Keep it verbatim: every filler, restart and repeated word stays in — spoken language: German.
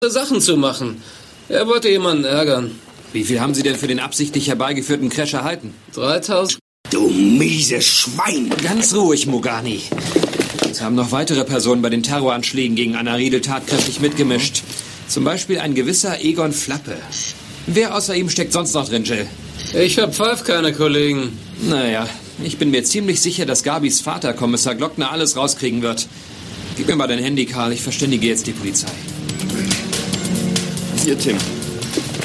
Sachen zu machen. Er wollte jemanden ärgern. Wie viel haben Sie denn für den absichtlich herbeigeführten Crash erhalten? dreitausend. Du mieses Schwein! Ganz ruhig, Mogani. Es haben noch weitere Personen bei den Terroranschlägen gegen Anna Riedel tatkräftig mitgemischt. Zum Beispiel ein gewisser Egon Flappe. Wer außer ihm steckt sonst noch drin, Jill? Ich verpfeif keine Kollegen. Naja, ich bin mir ziemlich sicher, dass Gabis Vater, Kommissar Glockner, alles rauskriegen wird. Gib mir mal dein Handy, Karl. Ich verständige jetzt die Polizei. Hier, Tim.